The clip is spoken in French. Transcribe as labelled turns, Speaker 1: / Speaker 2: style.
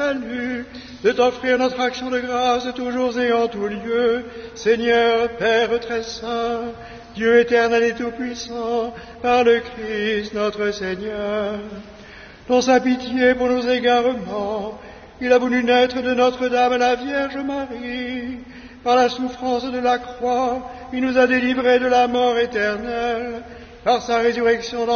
Speaker 1: salut, de t'offrir notre action de grâce toujours et en tout lieu, Seigneur, Père très saint, Dieu éternel et tout-puissant, par le Christ notre Seigneur. Dans sa pitié pour nos égarements, il a voulu naître de Notre-Dame la Vierge Marie. Par la souffrance de la croix, il nous a délivrés de la mort éternelle. Par sa résurrection